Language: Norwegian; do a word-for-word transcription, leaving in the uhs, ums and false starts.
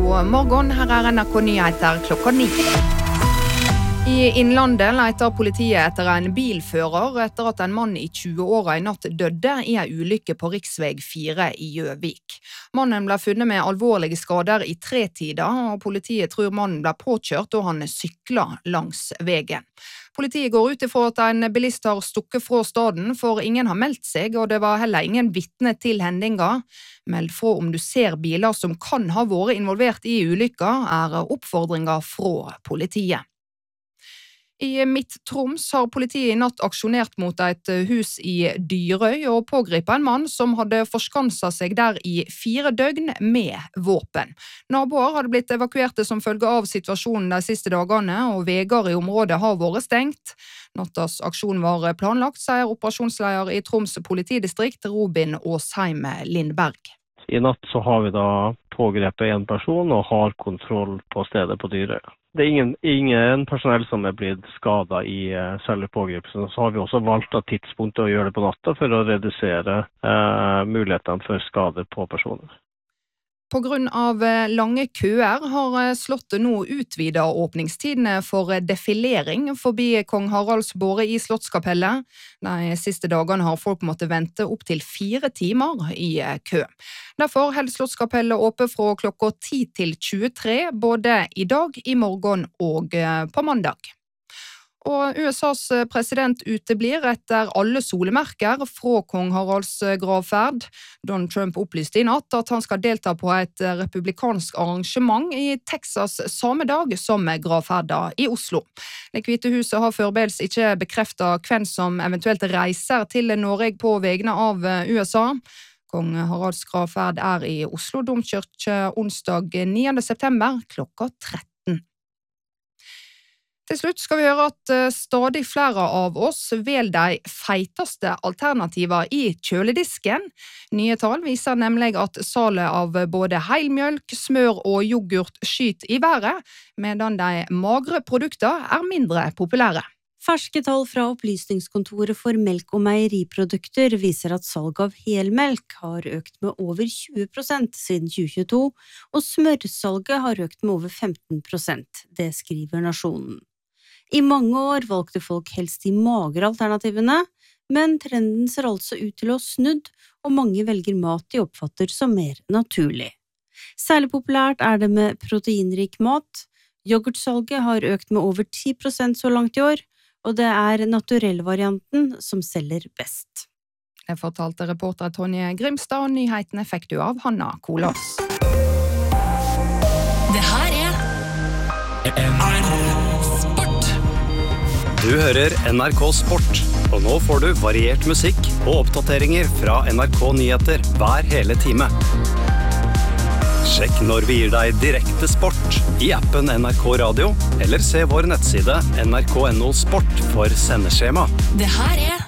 God morgen, her er N R K Nyheter klokka ni. I Innlandet leter politiet etter en bilfører etter at en mann i tjue-åra i natt døde i en ulykke på riksveg fire i Gjøvik. Mannen ble funnet med alvorlige skader i tretida, og politiet tror mannen ble påkjørt da han sykla langs vegen. Politiet går ut ifra at en bilist har stukket fra staden, for ingen har meldt seg, og det var heller ingen vitne til hendinga. Meld fra om du ser biler som kan ha vært involvert i ulykka, er oppfordringa fra politiet. I Midt-Troms har politiet i natt aksjonert mot et hus i Dyrøy og pågripet en mann som hadde forskanset seg der i fire døgn med våpen. Naboer hadde blitt evakuerte som følge av situasjonen de siste dagene, og veger i området har vært stengt. Nattas aksjon var planlagt, sier operasjonsleder i Troms politidistrikt, Robin Åsheim Lindberg. I natt så har vi da pågrepet en person og har kontroll på stedet på Dyrøy. Det er ingen, ingen personell som er blitt skadet i uh, selve pågripelsen. Så har vi også valgt av tidspunktet å gjøre det på natta for å redusere uh, mulighetene for skader på personer. På grunn av lange køer har slottet nå utvidet åpningstidene for defilering forbi Kong Haralds båre i Slottskapellet. De siste dagene har folk måttet vente opp til fire timer i kø. Derfor holder Slottskapellet åpent fra klokka ti til tjuetre, både i dag, i morgen og på mandag. Og U S A's president uteblir etter alle solemerker fra kong Haralds gravferd. Donald Trump opplyste i natt at han skal delta på et republikansk arrangement i Texas samme dag som gravferda i Oslo. Det Hvite huset har foreløpig ikke bekreftet hvem som eventuelt reiser til Norge på vegne av U S A. Kong Haralds gravferd er i Oslo domkirke onsdag niende september klokka tretten. Til slutt skal vi høre at stadig flere av oss velger de feiteste alternativer i kjøledisken. Nye tall viser nemlig at salet av både helmjølk, smør og yoghurt skyter i været, medan de magre produkter er mindre populære. Ferske tall fra Opplysningskontoret for melk- og meieriprodukter viser at salg av helmelk har økt med over tjue prosent siden tjue tjueto, og smørsalget har økt med over femten prosent, det skriver Nasjonen. I mange år valgte folk helst de magre alternativene, men trenden ser altså ut til å ha snudd, og mange velger mat de oppfatter som mer naturlig. Særlig populært er det med proteinrik mat. Yoghurtsalget har økt med over ti prosent så langt i år, og det er naturell-varianten som selger best. Det fortalte reporter Tonje Grimstad, og nyhetene fikk du av Hanna Kolas. Det her er N R K Sport. Du hører N R K Sport, og nå får du variert musikk og oppdateringer fra N R K Nyheter hver hele time. Sjekk når vi gir deg direkte sport i appen N R K Radio, eller se vår nettside N R K punktum N O Sport for sendeskjema. Det her er